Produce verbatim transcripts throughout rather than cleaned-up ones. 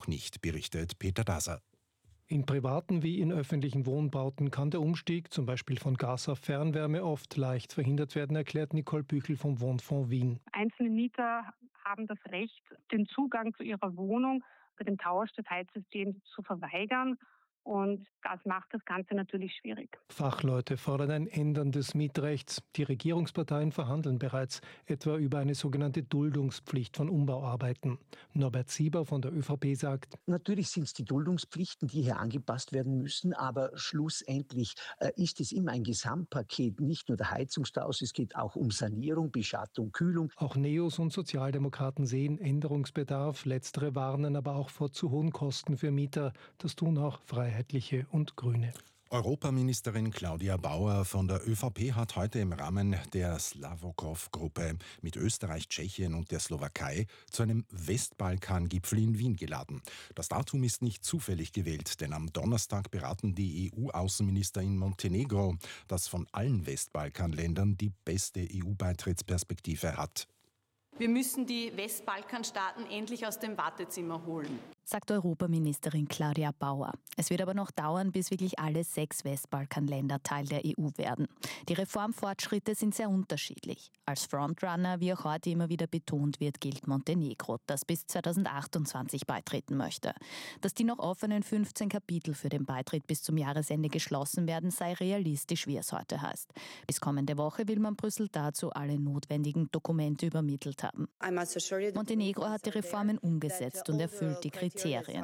nicht, berichtet Peter Daser. In privaten wie in öffentlichen Wohnbauten kann der Umstieg, zum Beispiel von Gas auf Fernwärme, oft leicht verhindert werden, erklärt Nicole Büchel vom Wohnfonds Wien. Einzelne Mieter haben das Recht, den Zugang zu ihrer Wohnung bei dem Tausch des Heizsystems zu verweigern. Und das macht das Ganze natürlich schwierig. Fachleute fordern ein Ändern des Mietrechts. Die Regierungsparteien verhandeln bereits etwa über eine sogenannte Duldungspflicht von Umbauarbeiten. Norbert Sieber von der ÖVP sagt: Natürlich sind es die Duldungspflichten, die hier angepasst werden müssen, aber schlussendlich äh, ist es immer ein Gesamtpaket, nicht nur der Heizungstausch, es geht auch um Sanierung, Beschattung, Kühlung. Auch Neos und Sozialdemokraten sehen Änderungsbedarf. Letztere warnen aber auch vor zu hohen Kosten für Mieter. Das tun auch Freiheitliche und Grüne. Europaministerin Claudia Bauer von der ÖVP hat heute im Rahmen der Slavokov-Gruppe mit Österreich, Tschechien und der Slowakei zu einem Westbalkan-Gipfel in Wien geladen. Das Datum ist nicht zufällig gewählt, denn am Donnerstag beraten die E U-Außenminister in Montenegro, das von allen Westbalkanländern die beste E U-Beitrittsperspektive hat. Wir müssen die Westbalkanstaaten endlich aus dem Wartezimmer holen, sagt Europaministerin Claudia Bauer. Es wird aber noch dauern, bis wirklich alle sechs Westbalkanländer Teil der E U werden. Die Reformfortschritte sind sehr unterschiedlich. Als Frontrunner, wie auch heute immer wieder betont wird, gilt Montenegro, das bis zweitausendachtundzwanzig beitreten möchte. Dass die noch offenen fünfzehn Kapitel für den Beitritt bis zum Jahresende geschlossen werden, sei realistisch, wie es heute heißt. Bis kommende Woche will man Brüssel dazu alle notwendigen Dokumente übermittelt haben. Montenegro hat die Reformen umgesetzt und erfüllt die Kriterien.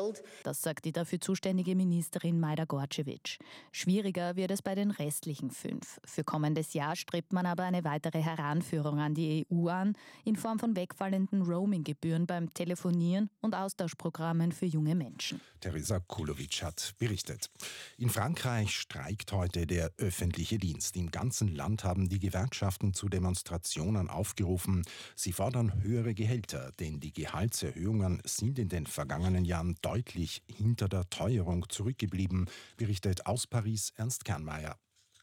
Das sagt die dafür zuständige Ministerin Majda Gorčević. Schwieriger wird es bei den restlichen fünf. Für kommendes Jahr strebt man aber eine weitere Heranführung an die E U an, in Form von wegfallenden Roaming-Gebühren beim Telefonieren und Austauschprogrammen für junge Menschen. Teresa Kulovic hat berichtet. In Frankreich streikt heute der öffentliche Dienst. Im ganzen Land haben die Gewerkschaften zu Demonstrationen aufgerufen. Sie fordern höhere Gehälter, denn die Gehaltserhöhungen sind in den vergangenen Jahren deutlich hinter der Teuerung zurückgeblieben, berichtet aus Paris Ernst Kernmeier.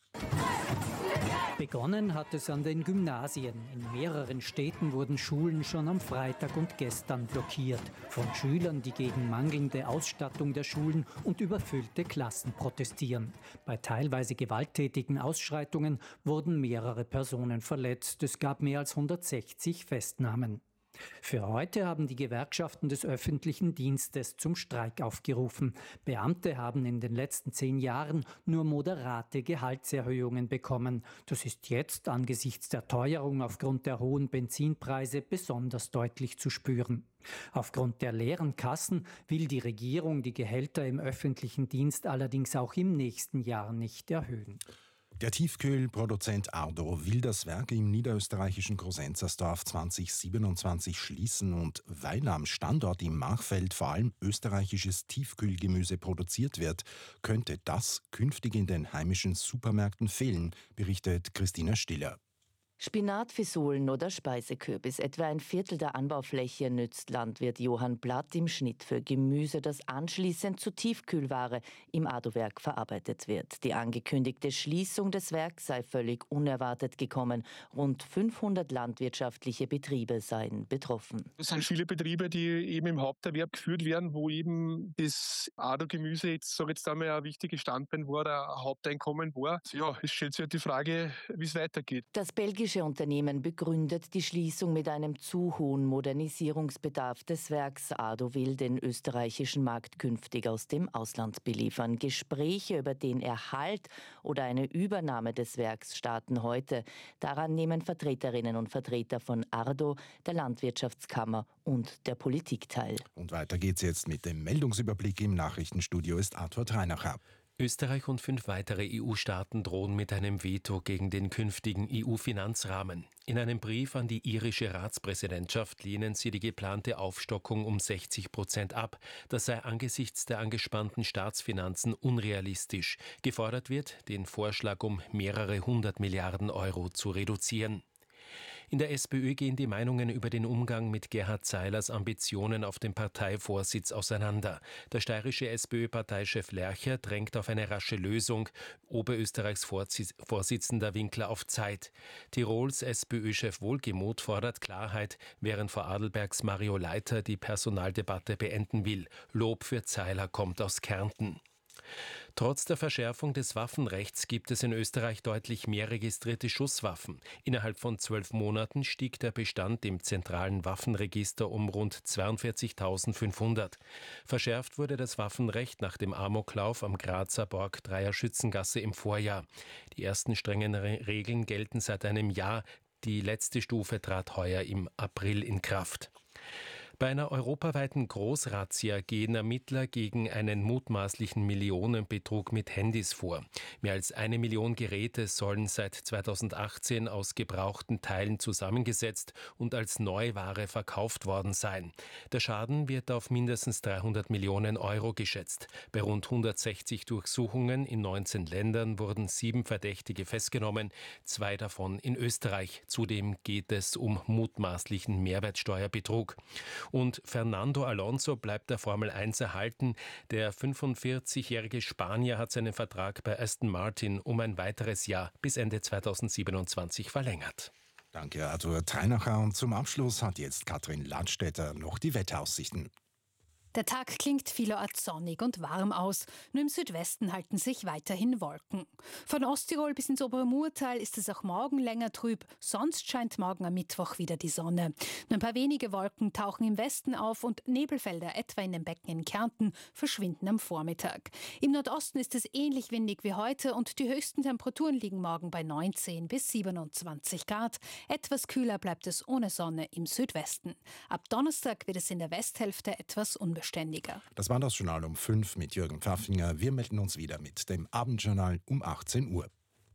Begonnen hat es an den Gymnasien. In mehreren Städten wurden Schulen schon am Freitag und gestern blockiert. Von Schülern, die gegen mangelnde Ausstattung der Schulen und überfüllte Klassen protestieren. Bei teilweise gewalttätigen Ausschreitungen wurden mehrere Personen verletzt. Es gab mehr als hundertsechzig Festnahmen. Für heute haben die Gewerkschaften des öffentlichen Dienstes zum Streik aufgerufen. Beamte haben in den letzten zehn Jahren nur moderate Gehaltserhöhungen bekommen. Das ist jetzt angesichts der Teuerung aufgrund der hohen Benzinpreise besonders deutlich zu spüren. Aufgrund der leeren Kassen will die Regierung die Gehälter im öffentlichen Dienst allerdings auch im nächsten Jahr nicht erhöhen. Der Tiefkühlproduzent Ardo will das Werk im niederösterreichischen Großenzersdorf zwanzig siebenundzwanzig schließen und weil am Standort im Machfeld vor allem österreichisches Tiefkühlgemüse produziert wird, könnte das künftig in den heimischen Supermärkten fehlen, berichtet Christina Stiller. Spinat, Fisolen oder Speisekürbis. Etwa ein Viertel der Anbaufläche nützt Landwirt Johann Blatt im Schnitt für Gemüse, das anschließend zu Tiefkühlware im Ardo-Werk verarbeitet wird. Die angekündigte Schließung des Werks sei völlig unerwartet gekommen. Rund fünfhundert landwirtschaftliche Betriebe seien betroffen. Es sind viele Betriebe, die eben im Haupterwerb geführt werden, wo eben das Ardo-Gemüse jetzt, sage jetzt einmal, ein wichtiges Standbein war, ein Haupteinkommen war. Ja, es stellt sich halt die Frage, wie es weitergeht. Das belgische Unternehmen begründet die Schließung mit einem zu hohen Modernisierungsbedarf des Werks. Ardo will den österreichischen Markt künftig aus dem Ausland beliefern. Gespräche über den Erhalt oder eine Übernahme des Werks starten heute. Daran nehmen Vertreterinnen und Vertreter von Ardo, der Landwirtschaftskammer und der Politik teil. Und weiter geht's jetzt mit dem Meldungsüberblick. Im Nachrichtenstudio ist Arthur Treinacher. Österreich und fünf weitere E U-Staaten drohen mit einem Veto gegen den künftigen E U-Finanzrahmen. In einem Brief an die irische Ratspräsidentschaft lehnen sie die geplante Aufstockung um sechzig Prozent ab. Das sei angesichts der angespannten Staatsfinanzen unrealistisch. Gefordert wird, den Vorschlag um mehrere hundert Milliarden Euro zu reduzieren. In der SPÖ gehen die Meinungen über den Umgang mit Gerhard Zeilers Ambitionen auf dem Parteivorsitz auseinander. Der steirische SPÖ-Parteichef Lercher drängt auf eine rasche Lösung, Oberösterreichs Vorsitzender Winkler auf Zeit. Tirols SPÖ-Chef Wohlgemuth fordert Klarheit, während Vorarlbergs Mario Leiter die Personaldebatte beenden will. Lob für Zeiler kommt aus Kärnten. Trotz der Verschärfung des Waffenrechts gibt es in Österreich deutlich mehr registrierte Schusswaffen. Innerhalb von zwölf Monaten stieg der Bestand im zentralen Waffenregister um rund zweiundvierzigtausendfünfhundert. Verschärft wurde das Waffenrecht nach dem Amoklauf am Grazer Borg-Dreier Schützengasse im Vorjahr. Die ersten strengen Re- Regeln gelten seit einem Jahr. Die letzte Stufe trat heuer im April in Kraft. Bei einer europaweiten Großrazzia gehen Ermittler gegen einen mutmaßlichen Millionenbetrug mit Handys vor. Mehr als eine Million Geräte sollen seit zweitausendachtzehn aus gebrauchten Teilen zusammengesetzt und als Neuware verkauft worden sein. Der Schaden wird auf mindestens dreihundert Millionen Euro geschätzt. Bei rund hundertsechzig Durchsuchungen in neunzehn Ländern wurden sieben Verdächtige festgenommen, zwei davon in Österreich. Zudem geht es um mutmaßlichen Mehrwertsteuerbetrug. Und Fernando Alonso bleibt der Formel eins erhalten. Der fünfundvierzigjährige Spanier hat seinen Vertrag bei Aston Martin um ein weiteres Jahr bis Ende zweitausendsiebenundzwanzig verlängert. Danke, Arthur Treinacher. Und zum Abschluss hat jetzt Katrin Landstätter noch die Wetteraussichten. Der Tag klingt vielerorts sonnig und warm aus. Nur im Südwesten halten sich weiterhin Wolken. Von Osttirol bis ins obere Murtal ist es auch morgen länger trüb. Sonst scheint morgen am Mittwoch wieder die Sonne. Nur ein paar wenige Wolken tauchen im Westen auf und Nebelfelder, etwa in den Becken in Kärnten, verschwinden am Vormittag. Im Nordosten ist es ähnlich windig wie heute und die höchsten Temperaturen liegen morgen bei neunzehn bis siebenundzwanzig Grad. Etwas kühler bleibt es ohne Sonne im Südwesten. Ab Donnerstag wird es in der Westhälfte etwas unbeständiger. Das war das Journal um fünf mit Jürgen Pfaffinger. Wir melden uns wieder mit dem Abendjournal um achtzehn Uhr.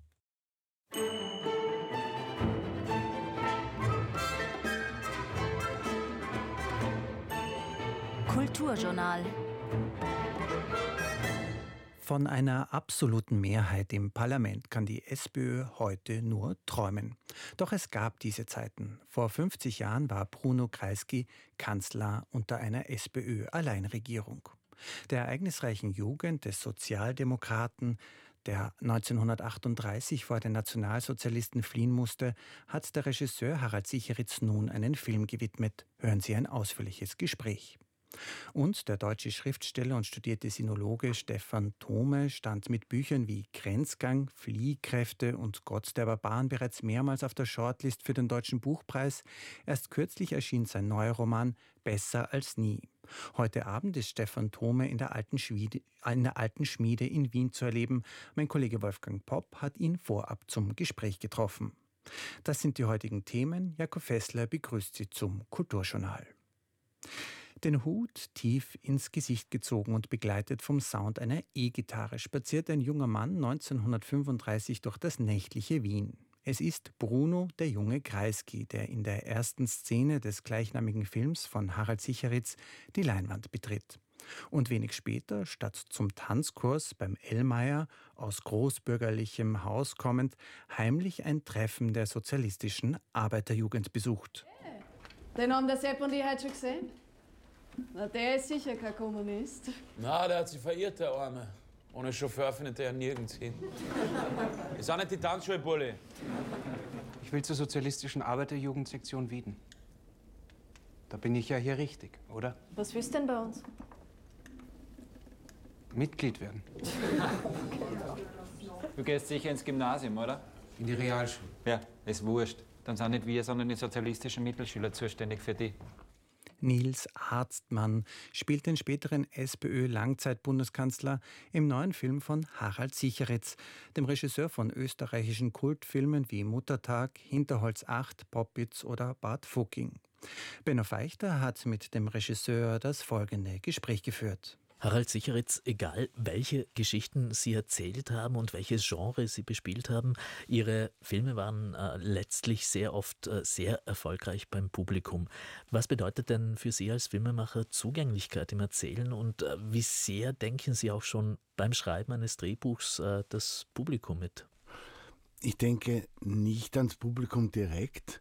Kulturjournal. Von einer absoluten Mehrheit im Parlament kann die SPÖ heute nur träumen. Doch es gab diese Zeiten. Vor fünfzig Jahren war Bruno Kreisky Kanzler unter einer SPÖ-Alleinregierung. Der ereignisreichen Jugend des Sozialdemokraten, der neunzehnhundertachtunddreißig vor den Nationalsozialisten fliehen musste, hat der Regisseur Harald Sicheritz nun einen Film gewidmet. Hören Sie ein ausführliches Gespräch. Und der deutsche Schriftsteller und studierte Sinologe Stefan Thome stand mit Büchern wie Grenzgang, Fliehkräfte und Gott der Barbaren bereits mehrmals auf der Shortlist für den Deutschen Buchpreis. Erst kürzlich erschien sein neuer Roman Besser als nie. Heute Abend ist Stefan Thome in der alten Schmiede, in der alten Schmiede in Wien zu erleben. Mein Kollege Wolfgang Popp hat ihn vorab zum Gespräch getroffen. Das sind die heutigen Themen. Jakob Fessler begrüßt Sie zum Kulturjournal. Den Hut tief ins Gesicht gezogen und begleitet vom Sound einer E-Gitarre spaziert ein junger Mann neunzehnhundertfünfunddreißig durch das nächtliche Wien. Es ist Bruno, der junge Kreisky, der in der ersten Szene des gleichnamigen Films von Harald Sicheritz die Leinwand betritt. Und wenig später, statt zum Tanzkurs beim Ellmeier, aus großbürgerlichem Haus kommend, heimlich ein Treffen der sozialistischen Arbeiterjugend besucht. Den haben der Sepp und ich heute schon gesehen. Na, der ist sicher kein Kommunist. Na, der hat sich verirrt, der Arme. Ohne Chauffeur findet er ja nirgends hin. Ist auch nicht die Tanzschule, Bulli. Ich will zur sozialistischen Arbeiterjugendsektion Wieden. Da bin ich ja hier richtig, oder? Was willst du denn bei uns? Mitglied werden. Du gehst sicher ins Gymnasium, oder? In die Realschule. Ja, ist wurscht. Dann sind nicht wir, sondern die sozialistischen Mittelschüler zuständig für die. Nils Arztmann spielt den späteren SPÖ-Langzeit-Bundeskanzler im neuen Film von Harald Sicheritz, dem Regisseur von österreichischen Kultfilmen wie Muttertag, Hinterholz acht, Poppitz oder Bad Fucking. Benno Feichter hat mit dem Regisseur das folgende Gespräch geführt. Harald Sicheritz, egal welche Geschichten Sie erzählt haben und welches Genre Sie bespielt haben, Ihre Filme waren äh, letztlich sehr oft äh, sehr erfolgreich beim Publikum. Was bedeutet denn für Sie als Filmemacher Zugänglichkeit im Erzählen und äh, wie sehr denken Sie auch schon beim Schreiben eines Drehbuchs äh, das Publikum mit? Ich denke nicht ans Publikum direkt,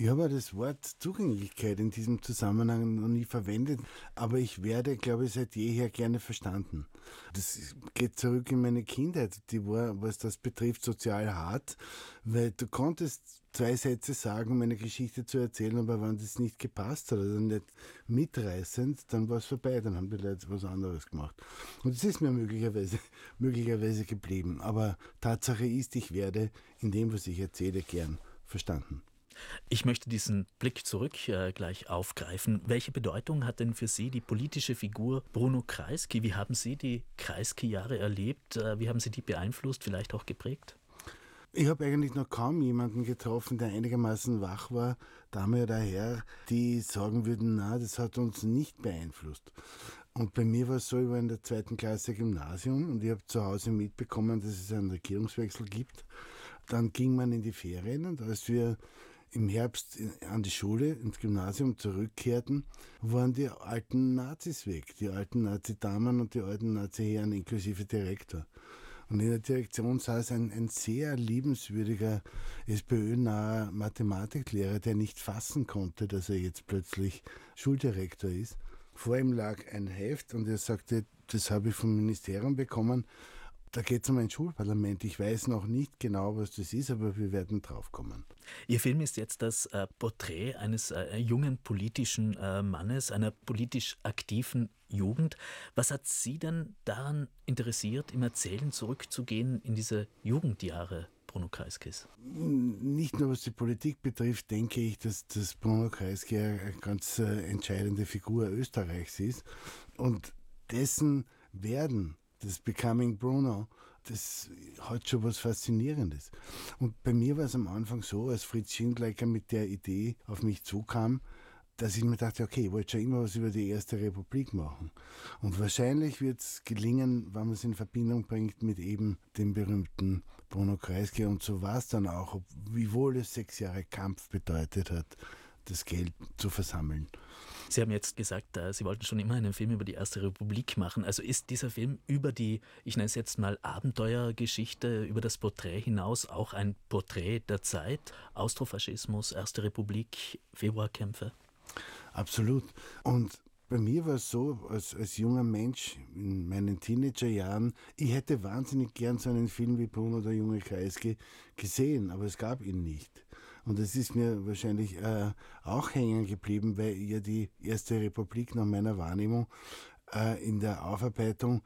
Ich habe das Wort Zugänglichkeit in diesem Zusammenhang noch nie verwendet, aber ich werde, glaube ich, seit jeher gerne verstanden. Das geht zurück in meine Kindheit, die war, was das betrifft, sozial hart, weil du konntest zwei Sätze sagen, um eine Geschichte zu erzählen, aber wenn das nicht gepasst hat oder nicht mitreißend, dann war es vorbei, dann haben die Leute was anderes gemacht. Und es ist mir möglicherweise, möglicherweise geblieben, aber Tatsache ist, ich werde in dem, was ich erzähle, gern verstanden. Ich möchte diesen Blick zurück äh, gleich aufgreifen. Welche Bedeutung hat denn für Sie die politische Figur Bruno Kreisky? Wie haben Sie die Kreisky-Jahre erlebt? Äh, wie haben Sie die beeinflusst, vielleicht auch geprägt? Ich habe eigentlich noch kaum jemanden getroffen, der einigermaßen wach war, Dame oder Herr, die sagen würden, na, das hat uns nicht beeinflusst. Und bei mir war es so, ich war in der zweiten Klasse Gymnasium und ich habe zu Hause mitbekommen, dass es einen Regierungswechsel gibt. Dann ging man in die Ferien und als wir im Herbst an die Schule, ins Gymnasium zurückkehrten, waren die alten Nazis weg. Die alten Nazi-Damen und die alten Nazi-Herren inklusive Direktor. Und in der Direktion saß ein, ein sehr liebenswürdiger, SPÖ-naher Mathematiklehrer, der nicht fassen konnte, dass er jetzt plötzlich Schuldirektor ist. Vor ihm lag ein Heft und er sagte, das habe ich vom Ministerium bekommen. Da geht es um ein Schulparlament. Ich weiß noch nicht genau, was das ist, aber wir werden draufkommen. Ihr Film ist jetzt das äh, Porträt eines äh, jungen politischen äh, Mannes, einer politisch aktiven Jugend. Was hat Sie denn daran interessiert, im Erzählen zurückzugehen in diese Jugendjahre Bruno Kreiskys? Nicht nur was die Politik betrifft, denke ich, dass, dass Bruno Kreisky eine ganz äh, entscheidende Figur Österreichs ist. Und dessen Werden, das Becoming Bruno, das hat schon was Faszinierendes. Und bei mir war es am Anfang so, als Fritz Schindlecker mit der Idee auf mich zukam, dass ich mir dachte, okay, ich wollte schon immer was über die Erste Republik machen. Und wahrscheinlich wird es gelingen, wenn man es in Verbindung bringt mit eben dem berühmten Bruno Kreisky. Und so war es dann auch, wiewohl es sechs Jahre Kampf bedeutet hat, das Geld zu versammeln. Sie haben jetzt gesagt, Sie wollten schon immer einen Film über die Erste Republik machen. Also ist dieser Film über die, ich nenne es jetzt mal Abenteuergeschichte, über das Porträt hinaus auch ein Porträt der Zeit? Austrofaschismus, Erste Republik, Februarkämpfe? Absolut. Und bei mir war es so, als, als junger Mensch in meinen Teenagerjahren, ich hätte wahnsinnig gern so einen Film wie Bruno der junge Kreisky gesehen, aber es gab ihn nicht. Und das ist mir wahrscheinlich äh, auch hängen geblieben, weil ja die Erste Republik nach meiner Wahrnehmung äh, in der Aufarbeitung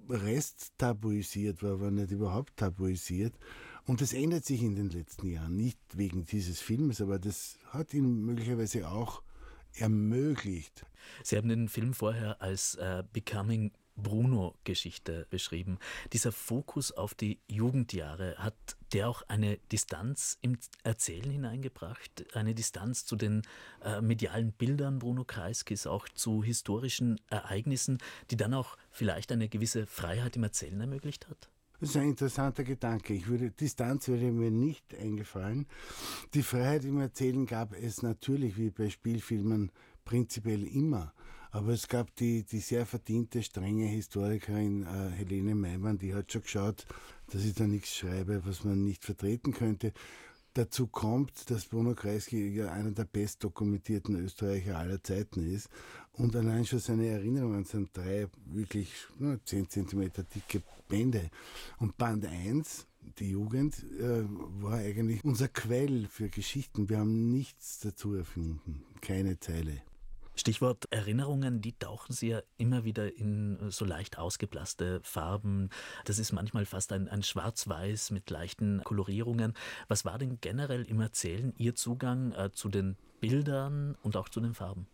resttabuisiert war, war nicht überhaupt tabuisiert. Und das ändert sich in den letzten Jahren, nicht wegen dieses Films, aber das hat ihn möglicherweise auch ermöglicht. Sie haben den Film vorher als äh, Becoming Bruno-Geschichte beschrieben. Dieser Fokus auf die Jugendjahre, hat der auch eine Distanz im Erzählen hineingebracht? Eine Distanz zu den äh, medialen Bildern Bruno Kreiskys, auch zu historischen Ereignissen, die dann auch vielleicht eine gewisse Freiheit im Erzählen ermöglicht hat? Das ist ein interessanter Gedanke. Ich würde, Distanz wäre mir nicht eingefallen. Die Freiheit im Erzählen gab es natürlich, wie bei Spielfilmen, prinzipiell immer. Aber es gab die, die sehr verdiente, strenge Historikerin äh, Helene Meimann, die hat schon geschaut, dass ich da nichts schreibe, was man nicht vertreten könnte. Dazu kommt, dass Bruno Kreisky ja einer der bestdokumentierten Österreicher aller Zeiten ist. Und allein schon seine Erinnerungen sind drei wirklich nur zehn Zentimeter dicke Bände. Und Band eins, die Jugend, äh, war eigentlich unser Quell für Geschichten. Wir haben nichts dazu erfunden, keine Zeile. Stichwort Erinnerungen, die tauchen Sie ja immer wieder in so leicht ausgeblasste Farben. Das ist manchmal fast ein, ein Schwarz-Weiß mit leichten Kolorierungen. Was war denn generell im Erzählen Ihr Zugang äh, zu den Bildern und auch zu den Farben?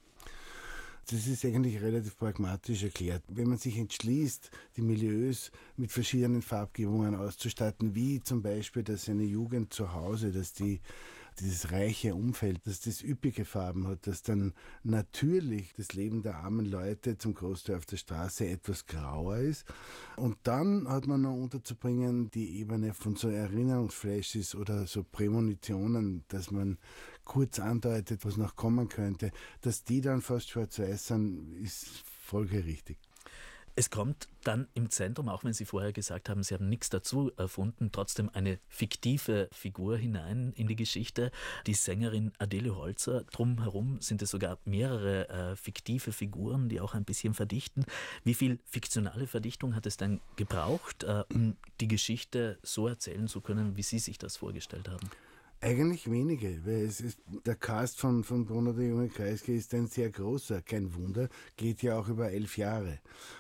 Das ist eigentlich relativ pragmatisch erklärt. Wenn man sich entschließt, die Milieus mit verschiedenen Farbgebungen auszustatten, wie zum Beispiel, dass eine Jugend zu Hause, dass die dieses reiche Umfeld, dass das üppige Farben hat, dass dann natürlich das Leben der armen Leute zum Großteil auf der Straße etwas grauer ist. Und dann hat man noch unterzubringen die Ebene von so Erinnerungsflashes oder so Prämonitionen, dass man kurz andeutet, was noch kommen könnte. Dass die dann fast schwarz-weiß sind, ist folgerichtig. Es kommt dann im Zentrum, auch wenn Sie vorher gesagt haben, Sie haben nichts dazu erfunden, trotzdem eine fiktive Figur hinein in die Geschichte, die Sängerin Adele Holzer. Drumherum sind es sogar mehrere äh, fiktive Figuren, die auch ein bisschen verdichten. Wie viel fiktionale Verdichtung hat es denn gebraucht, äh, um die Geschichte so erzählen zu können, wie Sie sich das vorgestellt haben? Eigentlich wenige, weil es ist, der Cast von, von Bruno der junge Kreisky ist ein sehr großer, kein Wunder, geht ja auch über elf Jahre.